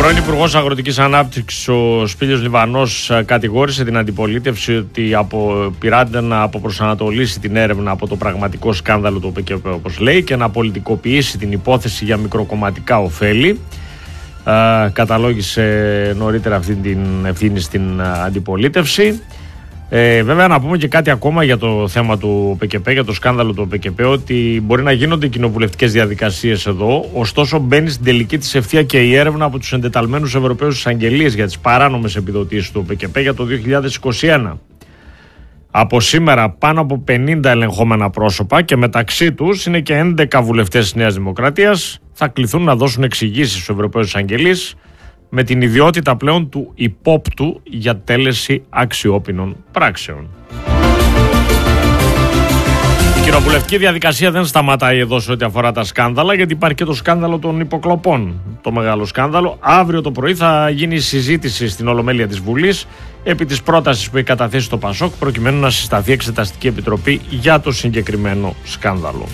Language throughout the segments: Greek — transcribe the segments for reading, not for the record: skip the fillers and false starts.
Πρώην Υπουργός Αγροτικής Ανάπτυξης ο Σπύλιος Λιβανός κατηγόρησε την αντιπολίτευση ότι πειράται να αποπροσανατολίσει την έρευνα από το πραγματικό σκάνδαλο του ΟΠΕΚΕΠΕ, όπως λέει, και να πολιτικοποιήσει την υπόθεση για μικροκομματικά ωφέλη. Καταλόγησε νωρίτερα αυτή την ευθύνη στην αντιπολίτευση. Βέβαια, να πούμε και κάτι ακόμα για το θέμα του ΟΠΕΚΕΠΕ, για το σκάνδαλο του ΟΠΕΚΕΠΕ, ότι μπορεί να γίνονται κοινοβουλευτικές διαδικασίες εδώ, ωστόσο μπαίνει στην τελική της ευθεία και η έρευνα από τους εντεταλμένους Ευρωπαίους εισαγγελίες για τις παράνομες επιδοτήσεις του ΟΠΕΚΕΠΕ για το 2021. Από σήμερα πάνω από 50 ελεγχόμενα πρόσωπα και μεταξύ τους είναι και 11 βουλευτές της Νέας Δημοκρατίας θα κληθούν να δώσουν εξηγήσεις στους Ευρωπαίους εισαγγελείς με την ιδιότητα πλέον του υπόπτου για τέλεση αξιόπινων πράξεων. Η κοινοβουλευτική διαδικασία δεν σταματάει εδώ σε ό,τι αφορά τα σκάνδαλα, γιατί υπάρχει και το σκάνδαλο των υποκλοπών. Το μεγάλο σκάνδαλο. Αύριο το πρωί θα γίνει η συζήτηση στην Ολομέλεια της Βουλής επί της πρότασης που έχει καταθέσει το ΠΑΣΟΚ προκειμένου να συσταθεί εξεταστική επιτροπή για το συγκεκριμένο σκάνδαλο.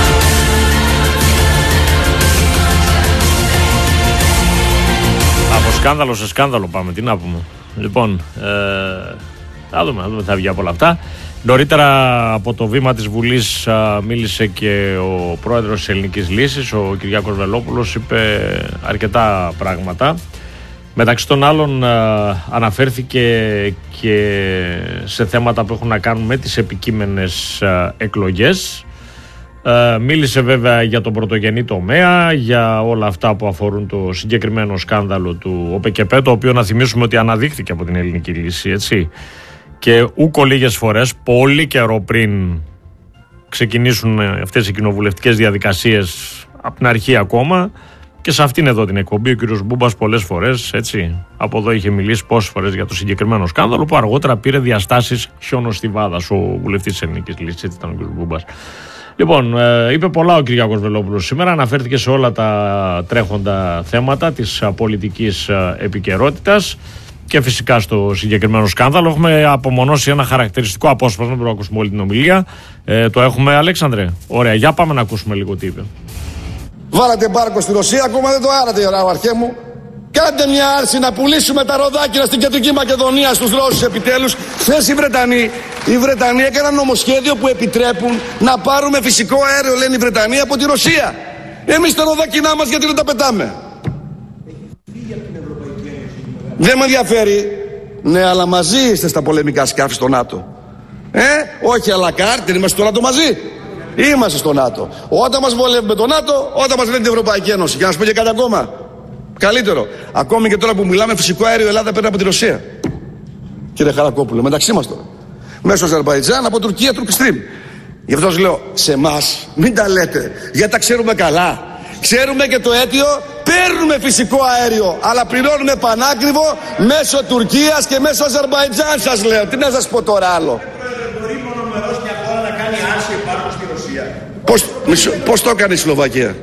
Από σκάνδαλο σε σκάνδαλο πάμε, τι να πούμε. Λοιπόν, θα δούμε τι θα βγει από όλα αυτά. Νωρίτερα από το βήμα της Βουλής μίλησε και ο πρόεδρος της Ελληνικής Λύσης, ο Κυριάκος Βελόπουλος, είπε αρκετά πράγματα. Μεταξύ των άλλων αναφέρθηκε και σε θέματα που έχουν να κάνουν με τις επικείμενες εκλογές. Μίλησε βέβαια για τον πρωτογενή τομέα, για όλα αυτά που αφορούν το συγκεκριμένο σκάνδαλο του ΟΠΕΚΕΠΕ, το οποίο να θυμίσουμε ότι αναδείχθηκε από την Ελληνική Λύση, έτσι. Και ούκο λίγες φορές, πολύ καιρό πριν ξεκινήσουν αυτές οι κοινοβουλευτικές διαδικασίες, από την αρχή ακόμα, και σε αυτήν εδώ την εκπομπή ο κ. Μπούμπας πολλές φορές, έτσι, από εδώ είχε μιλήσει πόσες φορές για το συγκεκριμένο σκάνδαλο, που αργότερα πήρε διαστάσεις χιονοστιβάδας ο βουλευτής της Ελληνικής Λύσης, έτσι ήταν ο κ. Μπούμπας. Λοιπόν, είπε πολλά ο Κυριάκος Βελόπουλος σήμερα, αναφέρθηκε σε όλα τα τρέχοντα θέματα της πολιτικής επικαιρότητας και φυσικά στο συγκεκριμένο σκάνδαλο. Έχουμε απομονώσει ένα χαρακτηριστικό απόσπασμα, δεν μπορούμε να ακούσουμε όλη την ομιλία. Το έχουμε, Αλέξανδρε? Ωραία, για πάμε να ακούσουμε λίγο τι είπε. Βάλατε μπάρκο στη Ρωσία, ακόμα δεν το άρατε, αρχέ μου. Κάντε μια άρση να πουλήσουμε τα ροδάκινα στην Κεντρική Μακεδονία στους Ρώσους επιτέλους. Χθες οι Βρετανοί έκαναν νομοσχέδιο που επιτρέπουν να πάρουμε φυσικό αέριο, λένε οι Βρετανοί, από τη Ρωσία. Εμείς τα ροδάκινά μας γιατί δεν τα πετάμε? Δεν με ενδιαφέρει. Ναι, αλλά μαζί είστε στα πολεμικά σκάφη στο ΝΑΤΟ. Όχι αλακάρ, δεν είμαστε στο ΝΑΤΟ μαζί? Είμαστε στο ΝΑΤΟ. Όταν μας βολεύει με το ΝΑΤΟ, όταν μας λένε την Ευρωπαϊκή Ένωση. Και να σου πω και κάτι ακόμα. Καλύτερο. Ακόμη και τώρα που μιλάμε, φυσικό αέριο η Ελλάδα παίρνει από τη Ρωσία. Κύριε Χαρακόπουλο, μεταξύ μας τώρα. Μέσω Αζερμπαϊτζάν, από Τουρκία, Τουρκστρίμ. Γι' αυτό σας λέω, σε εμάς μην τα λέτε, γιατί τα ξέρουμε καλά. Ξέρουμε και το αίτιο, παίρνουμε φυσικό αέριο, αλλά πληρώνουμε πανάκριβο μέσω Τουρκίας και μέσω Αζερμπαϊτζάν, σας λέω. Τι να σας πω τώρα άλλο? Μπορεί μονομερός μια χώρα να κάνει άρση επάρκου στη Ρωσία. Πώς το έκανε η Σλοβακία?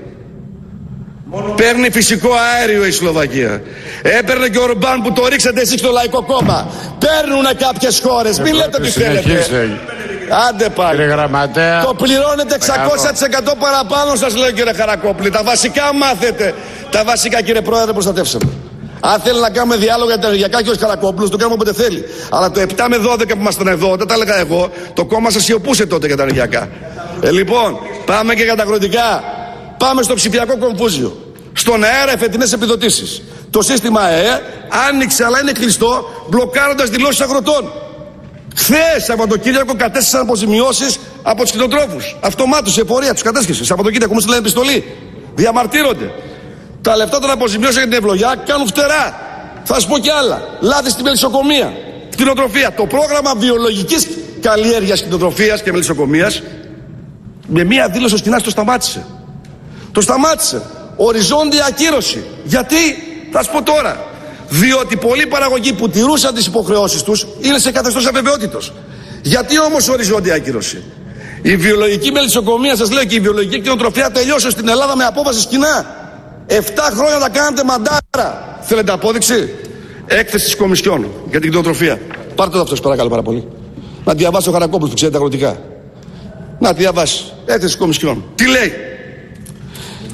Παίρνει φυσικό αέριο η Σλοβακία. Έπαιρνε και ο Ορμπάν που το ρίξατε εσείς στο Λαϊκό Κόμμα. Παίρνουνε κάποιες χώρες. Μην λέτε τι θέλετε. Άντε πάλι. Το πληρώνετε 600% παραπάνω, σας λέω, κύριε Χαρακόπουλη. Τα βασικά μάθετε. Τα βασικά, κύριε Πρόεδρε, προστατεύσαμε. Αν θέλει να κάνουμε διάλογο για τα ενεργειακά και ο Χαρακόπουλος, το κάνουμε όποτε θέλει. Αλλά το 7 με 12 που ήμασταν εδώ, όταν τα έλεγα εγώ, το κόμμα σας σιωπούσε τότε για τα ενεργειακά. Λοιπόν, πάμε και για τα αγροτικά. Πάμε στο ψηφιακό κομφούζιο. Στον αέρα, εφετινές επιδοτήσεις. Το σύστημα ΑΕΕ άνοιξε, αλλά είναι κλειστό, μπλοκάροντας δηλώσεις αγροτών. Χθες, Σαββατοκύριακο, κατέστησαν αποζημιώσεις από τους κτηνοτρόφους. Αυτομάτως σε πορεία τους κατέσχεσε. Σαββατοκύριακο μου στείλανε επιστολή. Διαμαρτύρονται. Τα λεφτά των αποζημιώσεων για την ευλογιά κάνουν φτερά. Θα σας πω κι άλλα. Λάθη στη μελισσοκομεία. Κτηνοτροφία. Το πρόγραμμα βιολογικής καλλιέργειας, κτηνοτροφίας και μελισσοκομείας, με μία δήλωση ο Σκινάς το σταμάτησε. Το σταμάτησε. Οριζόντια ακύρωση. Γιατί? Θα σας πω τώρα. Διότι πολλοί παραγωγοί που τηρούσαν τις υποχρεώσεις τους είναι σε καθεστώς αβεβαιότητος. Γιατί όμως οριζόντια ακύρωση? Η βιολογική μελισσοκομεία, σας λέω, και η βιολογική κτηνοτροφία τελειώσε στην Ελλάδα με απόφαση Σκινά. 7 χρόνια τα κάνατε μαντάρα. Θέλετε απόδειξη? Έκθεση της Κομισιόν για την κτηνοτροφία. Πάρτε το αυτό, σας παρακαλώ πάρα πολύ. Να διαβάσει ο Χαρακόπουλος που ξέρει τα αγροτικά. Να τη διαβάσει. Έκθεση της Κομισιόν. Τι λέει?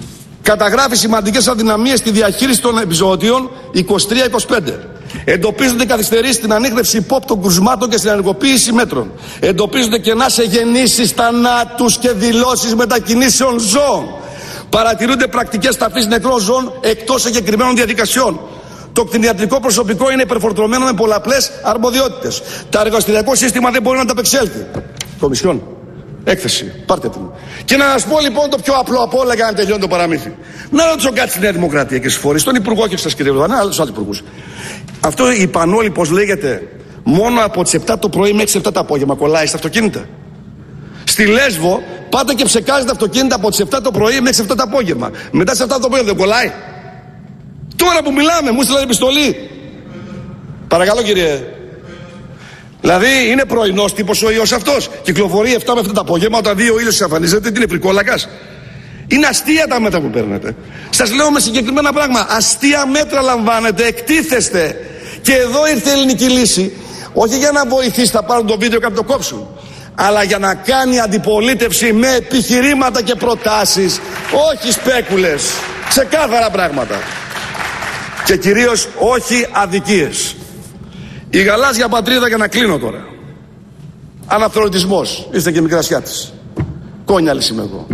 Καταγράφει σημαντικές αδυναμίες στη διαχείριση των επεισοδίων 23-25. Εντοπίζονται καθυστερήσεις στην ανίχνευση υπόπτων κρουσμάτων και στην ενεργοποίηση μέτρων. Εντοπίζονται κενά σε γεννήσεις, θανάτους και δηλώσεις μετακινήσεων ζώων. Παρατηρούνται πρακτικές ταφής νεκρών ζώων εκτός συγκεκριμένων διαδικασιών. Το κτηνιατρικό προσωπικό είναι υπερφορτωμένο με πολλαπλές αρμοδιότητες. Το εργαστηριακό σύστημα δεν μπορεί να ανταπεξέλθει. Κομισιόν, έκθεση, πάρτε την. Και να σας πω λοιπόν το πιο απλό από όλα για να τελειώνει το παραμύθι. Να ρωτήσω κάτι στη Νέα Δημοκρατία και στις φορείς, τον Υπουργό και σας κύριε Ροδανά, άλλους υπουργούς. Αυτό η Πανόλη, πώς λέγεται, μόνο από τις 7 το πρωί μέχρι τις 7 το απόγευμα κολλάει στα αυτοκίνητα. Στη Λέσβο πάτε και ψεκάζετε αυτοκίνητα από τις 7 το πρωί μέχρι τις 7 το απόγευμα. Μετά τις 7 το απόγευμα δεν κολλάει. Τώρα που μιλάμε, μου στείλατε επιστολή. Παρακαλώ κύριε. Δηλαδή είναι πρωινός τύπος ο ιός αυτός. Κυκλοφορεί 7 με 7 το απόγευμα όταν δει ο ήλιος εξαφανίζεται. Τι είναι, πρικόλακας? Είναι αστεία τα μέτρα που παίρνετε. Σας λέω με συγκεκριμένα πράγματα. Αστεία μέτρα λαμβάνετε, εκτίθεστε. Και εδώ ήρθε η ελληνική λύση. Όχι για να βοηθήσει, θα πάρουν το βίντεο και να το κόψουν. Αλλά για να κάνει αντιπολίτευση με επιχειρήματα και προτάσεις. Όχι σπέκουλες. Ξεκάθαρα πράγματα. Και κυρίως όχι αδικίες. Η γαλάζια πατρίδα, για να κλείνω τώρα. Αναθρονητισμός. Είστε και μικρασιάτης. Κόνιαλης είμαι εγώ.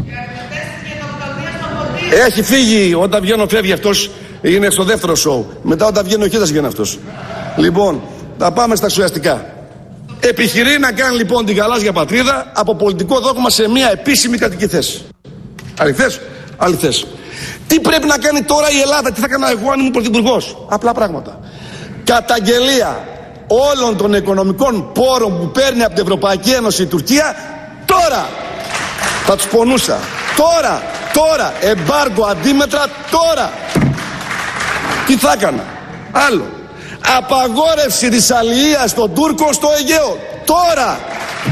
Έχει φύγει. Όταν βγαίνω φεύγει αυτός. Είναι στο δεύτερο σοου. Μετά όταν βγαίνει ο Χίτας βγαίνει αυτός. Λοιπόν, θα πάμε στα ουσιαστικά. Επιχειρεί να κάνει λοιπόν την γαλάζια πατρίδα από πολιτικό δόγμα σε μια επίσημη κρατική θέση. Αληθές, αληθές. Τι πρέπει να κάνει τώρα η Ελλάδα, τι θα έκανα εγώ αν ήμουν πρωθυπουργός? Απλά πράγματα. Καταγγελία όλων των οικονομικών πόρων που παίρνει από την Ευρωπαϊκή Ένωση η Τουρκία τώρα. Θα τους πονούσα. Τώρα. Εμπάργκο, αντίμετρα, τώρα. Τι θα έκανα? Άλλο. Απαγόρευση της αλληλείας των Τούρκων στο Αιγαίο. Τώρα.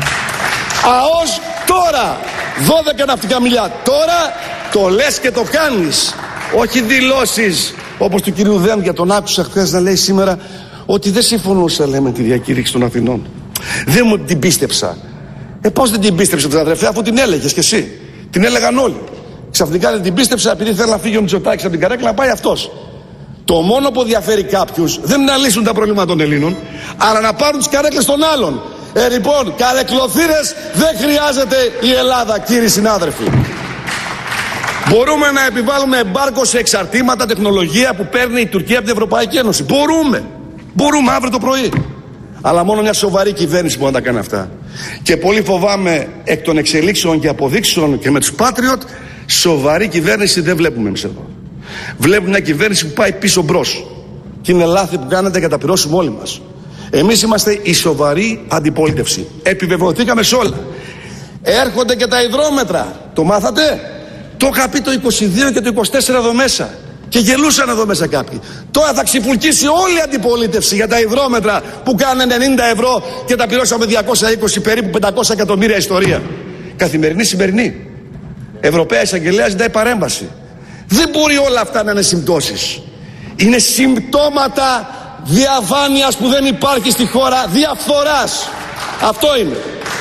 ΑΟΣ τώρα. 12 ναυτικά μιλιά. Τώρα το λες και το κάνεις. Όχι δηλώσεις όπως του κυρίου Δένδια. Τον άκουσα χθες να λέει σήμερα ότι δεν συμφωνούσα, λέει, με τη διακήρυξη των Αθηνών. Δεν μου την πίστεψα. Πώς δεν την πίστεψες, αδερφέ, αφού την έλεγες κι εσύ? Την έλεγαν όλοι. Ξαφνικά δεν την πίστεψα επειδή θέλει να φύγει ο Μητσοτάκης από την καρέκλα να πάει αυτός. Το μόνο που ενδιαφέρει κάποιους δεν είναι να λύσουν τα προβλήματα των Ελλήνων, αλλά να πάρουν τις καρέκλες των άλλων. Λοιπόν, καρεκλοθύρες δεν χρειάζεται η Ελλάδα, κύριοι συνάδελφοι. Μπορούμε να επιβάλλουμε εμπάργκο σε εξαρτήματα, τεχνολογία που παίρνει η Τουρκία από την Ευρωπαϊκή Ένωση. Μπορούμε αύριο το πρωί. Αλλά μόνο μια σοβαρή κυβέρνηση μπορεί να τα κάνει αυτά. Και πολύ φοβάμαι εκ των εξελίξεων και αποδείξεων και με τους Patriot, σοβαρή κυβέρνηση δεν βλέπουμε εμείς εδώ. Βλέπουμε μια κυβέρνηση που πάει πίσω μπρος. Και είναι λάθη που κάνετε και τα πληρώσουμε όλοι μας. Εμείς είμαστε η σοβαρή αντιπολίτευση. Επιβεβαιωθήκαμε σε όλα. Έρχονται και τα υδρόμετρα. Το μάθατε? Το είχα πει το 22 και το 24 εδώ μέσα. Και γελούσαν εδώ μέσα κάποιοι. Τώρα θα ξυπουλκίσει όλη η αντιπολίτευση για τα υδρόμετρα που κάνουν 90 ευρώ και τα πληρώσαμε 220, περίπου 500 εκατομμύρια ιστορία. Καθημερινή, σημερινή. Ευρωπαία Εισαγγελέα ζητάει παρέμβαση. Δεν μπορεί όλα αυτά να είναι συμπτώσεις. Είναι συμπτώματα διαφάνειας που δεν υπάρχει στη χώρα, διαφθοράς. Αυτό είναι.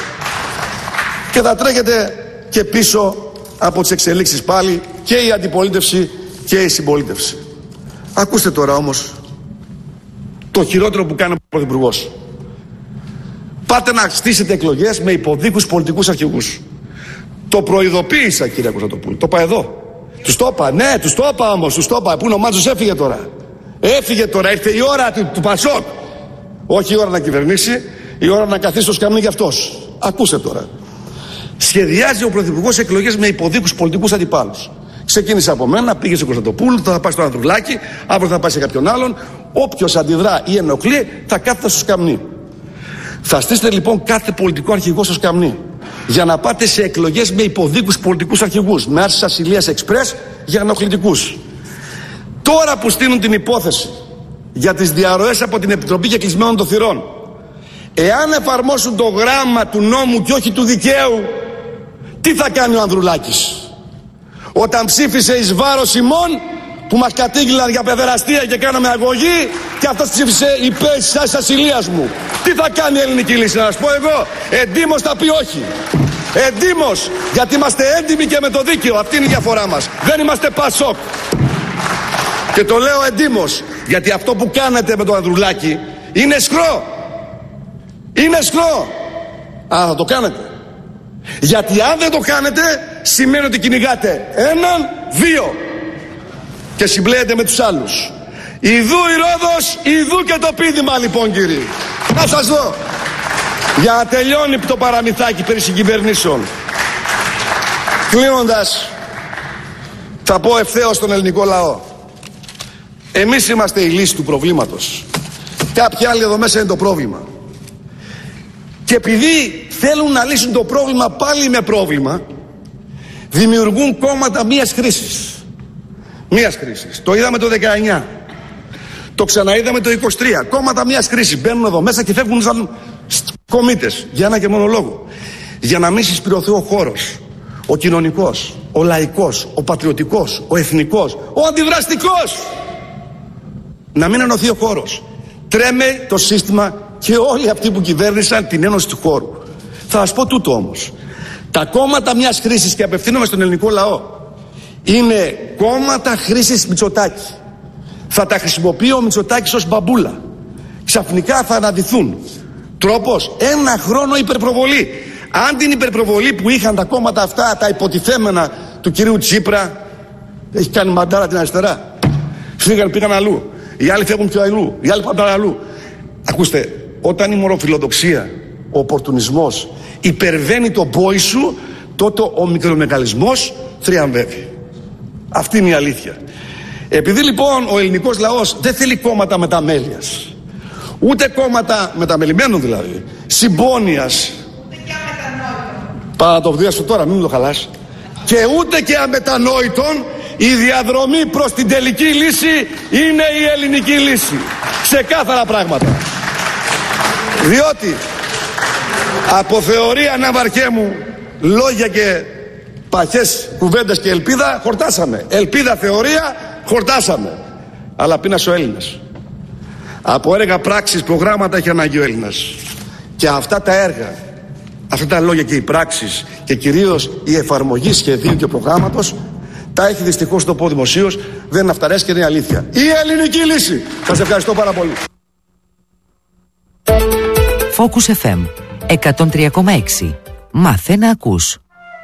Και θα τρέχετε και πίσω από τις εξελίξεις πάλι και η αντιπολίτευση και η συμπολίτευση. Ακούστε τώρα όμως το χειρότερο που κάνει ο Πρωθυπουργός. Πάτε να στήσετε εκλογές με υποδίκους πολιτικούς αρχηγούς. Το προειδοποίησα, κύριε Κωνσταντοπούλου. Το είπα εδώ. Τους το είπα, ναι, τους το είπα όμως. Τους το είπα. Πού είναι ο Μάτζος? Έφυγε τώρα. Έφυγε τώρα. Ήρθε η ώρα του Πασόκ. Όχι η ώρα να κυβερνήσει, η ώρα να καθίσει στο σκαμνί για αυτός. Ακούστε τώρα. Σχεδιάζει ο Πρωθυπουργός εκλογές με υποδίκους πολιτικούς αντιπάλους. Ξεκίνησε από μένα, πήγε στο Κωνσταντοπούλου, θα πάει στο Ανδρουλάκη, αύριο θα πάει σε κάποιον άλλον. Όποιος αντιδρά ή ενοχλεί, θα κάθεται στο σκαμνί. Θα στήσετε λοιπόν κάθε πολιτικό αρχηγό στο σκαμνί. Για να πάτε σε εκλογές με υποδίκους πολιτικούς αρχηγούς. Με άρση ασυλίας εξπρές για ενοχλητικούς. Τώρα που στείλουν την υπόθεση για τις διαρροές από την Επιτροπή και κλεισμένων των θυρών, εάν εφαρμόσουν το γράμμα του νόμου και όχι του δικαίου, τι θα κάνει ο Ανδρουλάκης? Όταν ψήφισε εις βάρος ημών που μας κατήγγυλαν για παιδεραστία και κάναμε αγωγή, και αυτός ψήφισε υπέρ της ασυλίας μου. Τι θα κάνει η ελληνική λύση? Να σας πω εγώ, εντύμως θα πει όχι. Εντύμως, γιατί είμαστε έντιμοι και με το δίκαιο. Αυτή είναι η διαφορά μας. Δεν είμαστε Πασόκ. Και το λέω εντύμως, γιατί αυτό που κάνετε με τον Ανδρουλάκη είναι σκρό. Είναι σκρό. Θα το κάνετε. Γιατί αν δεν το κάνετε, σημαίνει ότι κυνηγάτε έναν, δύο και συμπλέετε με τους άλλους. Ιδού η Ρόδος, ιδού και το πείδημα, λοιπόν, κύριοι. Να σας δω. Για να τελειώνει το παραμυθάκι περί συγκυβερνήσεων. Κλείνοντας, θα πω ευθέως στον ελληνικό λαό. Εμείς είμαστε η λύση του προβλήματος. Κάποιοι άλλοι εδώ μέσα είναι το πρόβλημα. Και επειδή θέλουν να λύσουν το πρόβλημα πάλι με πρόβλημα, δημιουργούν κόμματα μίας χρήσης. Μίας χρήσης. Το είδαμε το 19. Το ξαναείδαμε το 23. Κόμματα μίας χρήσης. Μπαίνουν εδώ μέσα και φεύγουν σαν κομίτες. Για ένα και μόνο λόγο. Για να μην συσπηρωθεί ο χώρος. Ο κοινωνικός, ο λαϊκός, ο πατριωτικός, ο εθνικός, ο αντιδραστικός. Να μην ενωθεί ο χώρος. Τρέμε το σύστημα και όλοι αυτοί που κυβέρνησαν την ένωση του χώρου. Θα σας πω τούτο όμως. Τα κόμματα μιας χρήσης, και απευθύνομαι στον ελληνικό λαό, είναι κόμματα χρήσης Μητσοτάκη. Θα τα χρησιμοποιεί ο Μητσοτάκης ως μπαμπούλα. Ξαφνικά θα αναδυθούν. Τρόπος, ένα χρόνο υπερπροβολή. Αν την υπερπροβολή που είχαν τα κόμματα αυτά, τα υποτιθέμενα του κυρίου Τσίπρα, έχει κάνει μαντάρα την αριστερά. Φύγαν, πήγαν αλλού. Οι άλλοι φεύγουν πιο αλλού. Οι άλλοι πάνε αλλού. Ακούστε, όταν η μοροφιλοδοξία, ο οπορτουνισμός υπερβαίνει τον πόη σου, τότε ο μικρομεγαλισμός θριαμβεύει. Αυτή είναι η αλήθεια. Επειδή λοιπόν ο ελληνικός λαός δεν θέλει κόμματα μεταμέλειας, ούτε κόμματα μεταμελημένων δηλαδή, συμπόνιας, να το βδιάσω τώρα, μην μου το χαλάς, και ούτε και αμετανόητων, η διαδρομή προς την τελική λύση είναι η ελληνική λύση. Ξεκάθαρα πράγματα. Διότι από θεωρία, ναυαρχέ μου, λόγια και παχές κουβέντες και ελπίδα χορτάσαμε. Ελπίδα, θεωρία, χορτάσαμε. Αλλά πείνασε ο Έλληνας. Από έργα, πράξεις, προγράμματα έχει ανάγκη ο Έλληνας. Και αυτά τα έργα, αυτά τα λόγια και οι πράξεις, και κυρίως η εφαρμογή σχεδίου και προγράμματος, τα έχει δυστυχώς το πω δημοσίως, δεν είναι αυταρές και είναι αλήθεια. Η ελληνική λύση. Σας ευχαριστώ πάρα πολύ. Focus FM 103,6. Μάθε να ακούς.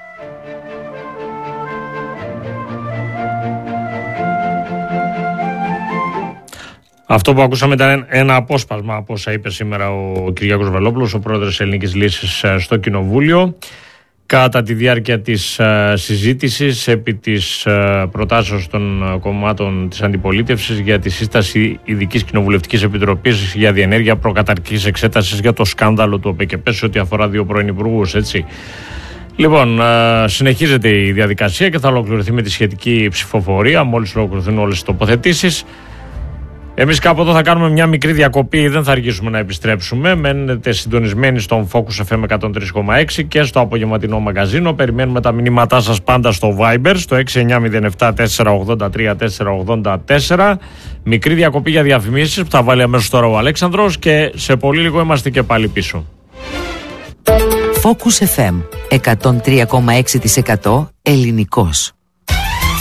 Αυτό που ακούσαμε ήταν ένα απόσπασμα από όσα είπε σήμερα ο Κυριάκος Βελόπουλος, ο πρόεδρος της Ελληνικής Λύσης στο Κοινοβούλιο, κατά τη διάρκεια της συζήτησης επί της προτάσεως των κομμάτων της αντιπολίτευσης για τη σύσταση ειδικής κοινοβουλευτικής επιτροπής για διενέργεια προκαταρκτικής εξέτασης για το σκάνδαλο του ΟΠΕΚΕΠΕ σε ό,τι αφορά δύο πρώην υπουργούς, έτσι. Λοιπόν, συνεχίζεται η διαδικασία και θα ολοκληρωθεί με τη σχετική ψηφοφορία μόλις ολοκληρωθούν όλες τις τοποθετήσεις. Εμείς κάπου εδώ θα κάνουμε μια μικρή διακοπή, δεν θα αργήσουμε να επιστρέψουμε. Μένετε συντονισμένοι στον Focus FM 103,6 και στο απογευματινό μαγαζίνο. Περιμένουμε τα μηνύματά σας πάντα στο Viber, στο 6907-483-484. Μικρή διακοπή για διαφημίσεις που θα βάλει αμέσως τώρα ο Αλέξανδρος και σε πολύ λίγο είμαστε και πάλι πίσω. Focus FM 103,6% ελληνικός.